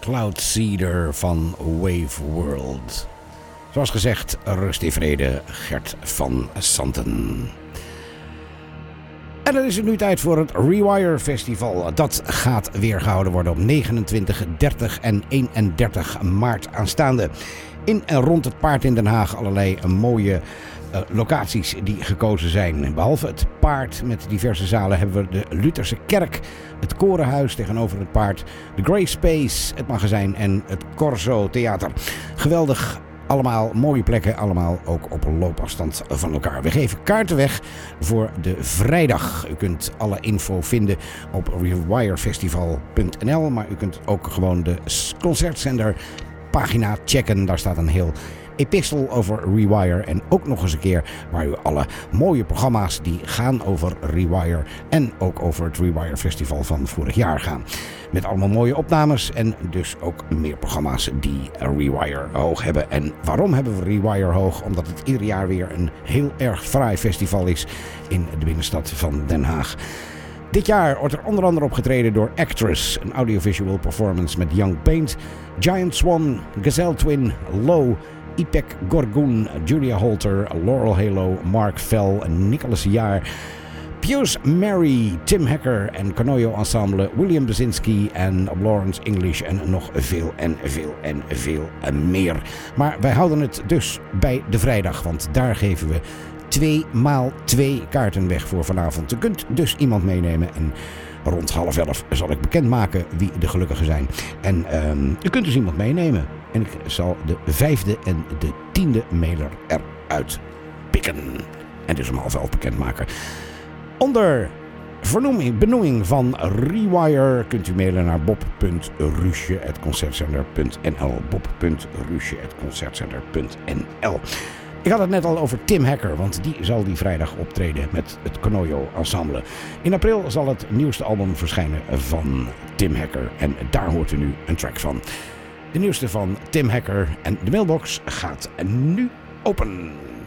Cloudseeder van Wave World. Zoals gezegd, rust in vrede, Gert van Santen. En dan is het nu tijd voor het Rewire Festival. Dat gaat weer gehouden worden op 29, 30 en 31 maart aanstaande. In en rond het paard in Den Haag allerlei mooie locaties die gekozen zijn. Behalve het paard met diverse zalen hebben we de Lutherse Kerk, het Korenhuis tegenover het paard, de Grey Space, het magazijn en het Corso Theater. Geweldig. Allemaal mooie plekken, allemaal ook op loopafstand van elkaar. We geven kaarten weg voor de vrijdag. U kunt alle info vinden op rewirefestival.nl, maar u kunt ook gewoon de concertzender pagina checken. Daar staat een heel epistel over Rewire en ook nog eens een keer waar u alle mooie programma's die gaan over Rewire en ook over het Rewire Festival van vorig jaar gaan. Met allemaal mooie opnames en dus ook meer programma's die Rewire hoog hebben. En waarom hebben we Rewire hoog? Omdat het ieder jaar weer een heel erg fraai festival is in de binnenstad van Den Haag. Dit jaar wordt er onder andere opgetreden door Actress, een audiovisual performance met Young Paint, Giant Swan, Gazelle Twin, Low, Ipek Gorgoon, Julia Holter, Laurel Halo, Mark Fell, Nicholas Jaar, Pius Mary, Tim Hacker en Canoyo Ensemble, William Basinski en Lawrence English en nog veel en veel en veel meer. Maar wij houden het dus bij de vrijdag, want daar geven we 2x2 kaarten weg voor vanavond. U kunt dus iemand meenemen en rond 10:30 zal ik bekendmaken wie de gelukkigen zijn. En u kunt dus iemand meenemen. En ik zal de 5e en de 10e mailer eruit pikken. En dus om 10:30 bekendmaken. Onder benoeming van Rewire kunt u mailen naar bob.rusje@concertzender.nl. bob.rusje@concertzender.nl. Ik had het net al over Tim Hacker, want die zal die vrijdag optreden met het Canoyo Ensemble. In april zal het nieuwste album verschijnen van Tim Hacker en daar hoort u nu een track van. De nieuwste van Tim Hacker en de mailbox gaat nu open.